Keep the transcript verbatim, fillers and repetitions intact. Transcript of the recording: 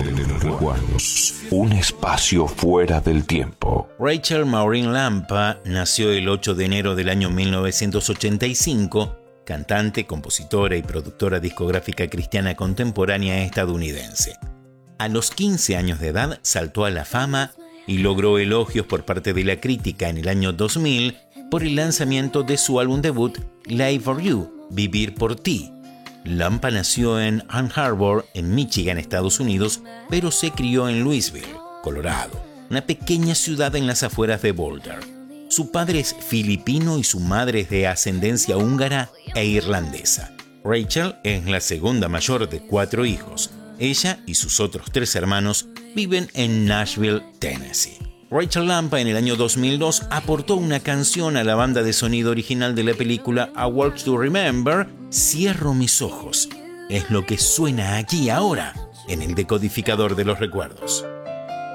de los recuerdos. Un espacio fuera del tiempo. Rachel Maureen Lampa nació el ocho de enero del año mil novecientos ochenta y cinco, cantante, compositora y productora discográfica cristiana contemporánea estadounidense. A los quince años de edad saltó a la fama y logró elogios por parte de la crítica en el año dos mil por el lanzamiento de su álbum debut Live for You, Vivir por Ti. Lampa nació en Ann Arbor, en Michigan, Estados Unidos, pero se crió en Louisville, Colorado, una pequeña ciudad en las afueras de Boulder. Su padre es filipino y su madre es de ascendencia húngara e irlandesa. Rachel es la segunda mayor de cuatro hijos. Ella y sus otros tres hermanos viven en Nashville, Tennessee. Rachel Lampa en el año dos mil dos aportó una canción a la banda de sonido original de la película A Walk to Remember, Cierro mis ojos. Es lo que suena aquí ahora, en el decodificador de los recuerdos.